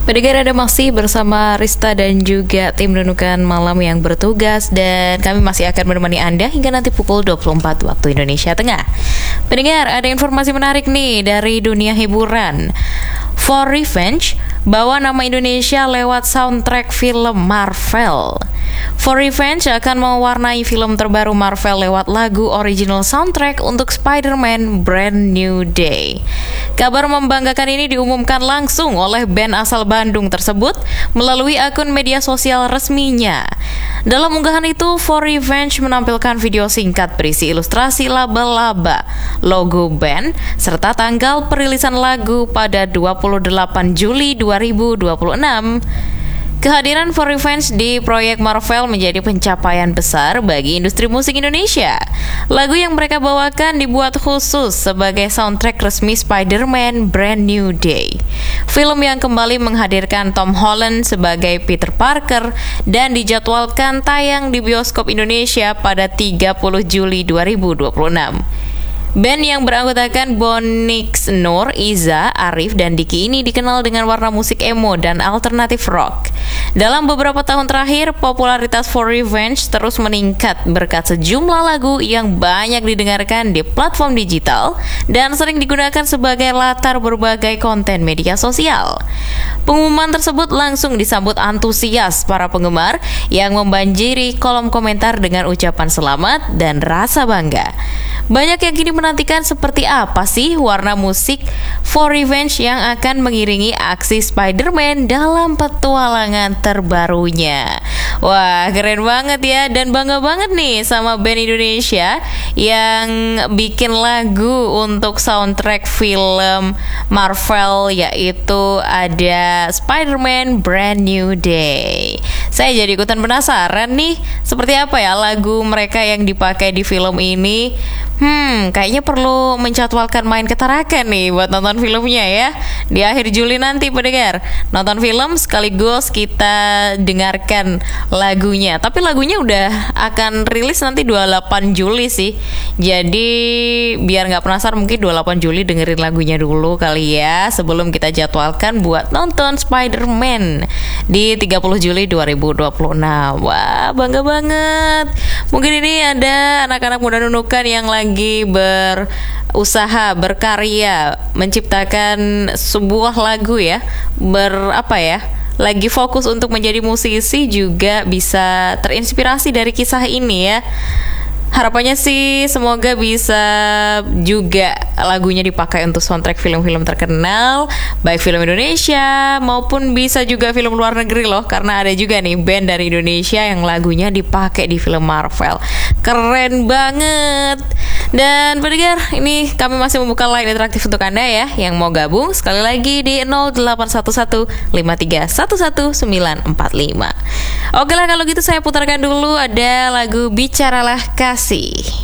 Pendengar, ada masih bersama Rista dan juga tim Renungan Malam yang bertugas, dan kami masih akan menemani Anda hingga nanti pukul 24 waktu Indonesia Tengah. Pendengar, ada informasi menarik nih dari dunia hiburan. For Revenge bawa nama Indonesia lewat soundtrack film Marvel. For Revenge akan mewarnai film terbaru Marvel lewat lagu original soundtrack untuk Spider-Man Brand New Day. Kabar membanggakan ini diumumkan langsung oleh band asal Bandung tersebut melalui akun media sosial resminya. Dalam unggahan itu, For Revenge menampilkan video singkat berisi ilustrasi laba-laba, logo band, serta tanggal perilisan lagu pada 28 Juli 2026. Kehadiran For Revenge di proyek Marvel menjadi pencapaian besar bagi industri musik Indonesia. Lagu yang mereka bawakan dibuat khusus sebagai soundtrack resmi Spider-Man Brand New Day. Film yang kembali menghadirkan Tom Holland sebagai Peter Parker dan dijadwalkan tayang di bioskop Indonesia pada 30 Juli 2026. Band yang beranggotakan Bonix Nur, Iza, Arif, dan Diki ini dikenal dengan warna musik emo dan alternatif rock. Dalam beberapa tahun terakhir, popularitas For Revenge terus meningkat berkat sejumlah lagu yang banyak didengarkan di platform digital dan sering digunakan sebagai latar berbagai konten media sosial. Pengumuman tersebut langsung disambut antusias para penggemar yang membanjiri kolom komentar dengan ucapan selamat dan rasa bangga. Banyak yang kini menantikan seperti apa sih warna musik For Revenge yang akan mengiringi aksi Spider-Man dalam petualangan terbarunya. Wah, keren banget ya, dan bangga banget nih sama band Indonesia yang bikin lagu untuk soundtrack film Marvel, yaitu ada Spider-Man Brand New Day. Saya jadi ikutan penasaran nih, seperti apa ya lagu mereka yang dipakai di film ini. Kayaknya perlu menjadwalkan main ke Tarakan nih buat nonton filmnya ya. Di akhir Juli nanti, pendengar, nonton film sekaligus kita dengarkan lagunya. Tapi lagunya udah akan rilis nanti 28 Juli sih. Jadi biar gak penasaran, mungkin 28 Juli dengerin lagunya dulu kali ya, sebelum kita jadwalkan buat nonton Spider-Man di 30 Juli 2026. Wah, bangga banget. Mungkin ini ada anak-anak muda nunukan yang lagi berusaha, berkarya, menciptakan sebuah lagu ya, lagi fokus untuk menjadi musisi, juga bisa terinspirasi dari kisah ini ya. Harapannya sih semoga bisa juga lagunya dipakai untuk soundtrack film-film terkenal, baik film Indonesia maupun bisa juga film luar negeri loh, karena ada juga nih band dari Indonesia yang lagunya dipakai di film Marvel. Keren banget. Dan pendengar, ini kami masih membuka line interaktif untuk Anda ya yang mau gabung, sekali lagi di 0811-5311945. Oke lah, kalau gitu saya putarkan dulu ada lagu Bicaralah Kasih.